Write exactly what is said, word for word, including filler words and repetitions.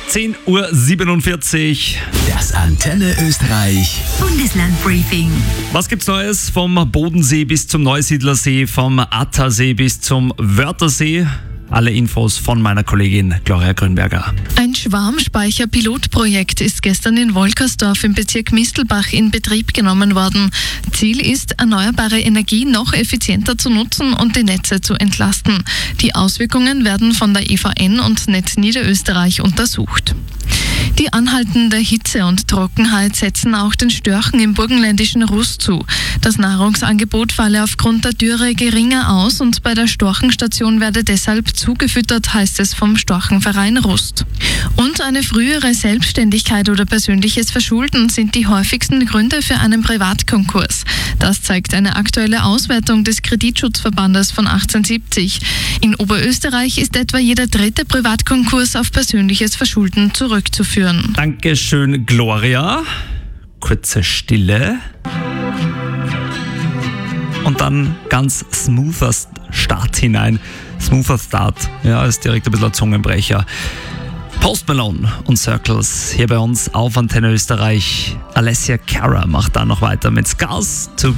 zehn Uhr siebenundvierzig. Das Antenne Österreich Bundeslandbriefing. Was gibt's Neues vom Bodensee bis zum Neusiedlersee, vom Attersee bis zum Wörthersee? Alle Infos von meiner Kollegin Gloria Grünberger. Ein Schwarmspeicher-Pilotprojekt ist gestern in Wolkersdorf im Bezirk Mistelbach in Betrieb genommen worden. Ziel ist, erneuerbare Energie noch effizienter zu nutzen und die Netze zu entlasten. Die Auswirkungen werden von der E V N und Netz Niederösterreich untersucht. Die anhaltende Hitze und Trockenheit setzen auch den Störchen im burgenländischen Rust zu. Das Nahrungsangebot falle aufgrund der Dürre geringer aus und bei der Storchenstation werde deshalb zugefüttert, heißt es vom Storchenverein Rust. Und eine frühere Selbstständigkeit oder persönliches Verschulden sind die häufigsten Gründe für einen Privatkonkurs. Das zeigt eine aktuelle Auswertung des Kreditschutzverbandes von achtzehnhundertsiebzig. In Oberösterreich ist etwa jeder dritte Privatkonkurs auf persönliches Verschulden zurückzuführen. Dankeschön, Gloria. Kurze Stille. Und dann ganz smoother Start hinein. Smoother Start, ja, ist direkt ein bisschen ein Zungenbrecher. Post Malone und Circles hier bei uns auf Antenne Österreich. Alessia Cara macht dann noch weiter mit Scars to